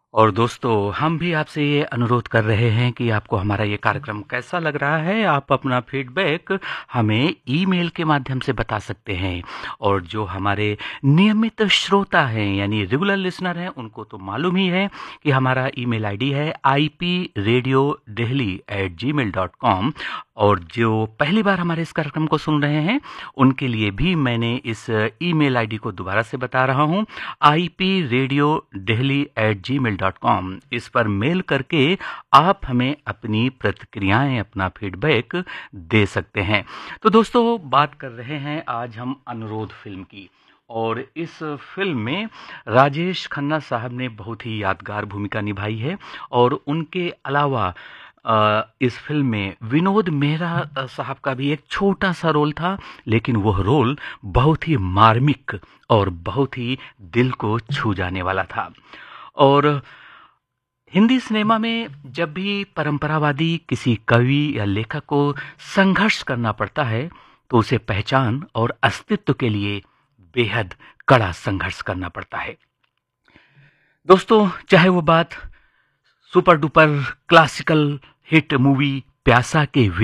और दोस्तों हम भी आपसे ये अनुरोध कर रहे हैं कि आपको हमारा ये कार्यक्रम कैसा लग रहा है। आप अपना फीडबैक हमें ईमेल के माध्यम से बता सकते हैं। और जो हमारे नियमित श्रोता हैं यानी रेगुलर लिसनर हैं उनको तो मालूम ही है कि हमारा ईमेल आईडी है ipradiodelhi@gmail.com। और जो पहली बार हमारे इस कार्यक्रम को सुन रहे हैं उनके लिए भी मैंने इस ईमेल आईडी को दोबारा से बता रहा हूं, ipradiodelhi@gmail.com। इस पर मेल करके आप हमें अपनी प्रतिक्रियाएं, अपना फीडबैक दे सकते हैं। तो दोस्तों बात कर रहे हैं आज हम अनुरोध फिल्म की। और इस फिल्म में राजेश खन्ना साहब ने बहुत ही यादगार भूमिका निभाई है। और उनके अलावा इस फिल्म में विनोद मेहरा साहब का भी एक छोटा सा रोल था, लेकिन वह रोल बहुत ही मार्मिक और बहुत ही दिल को छू जाने वाला था। और हिंदी सिनेमा में जब भी परंपरावादी किसी कवि या लेखक को संघर्ष करना पड़ता है तो उसे पहचान और अस्तित्व के लिए बेहद कड़ा संघर्ष करना पड़ता है। दोस्तों चाहे वो बात super duper classical hit movie प्यासा के